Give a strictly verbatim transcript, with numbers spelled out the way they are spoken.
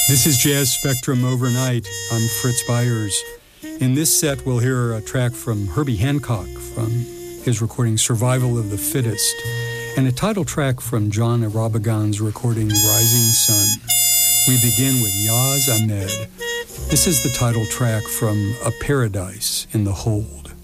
This is Jazz Spectrum Overnight. I'm Fritz Byers. In this set, we'll hear a track from Herbie Hancock from his recording Survival of the Fittest, and a title track from John Arabagan's recording Rising Sun. We begin with Yaz Ahmed. This is the title track from A Paradise in the Hold.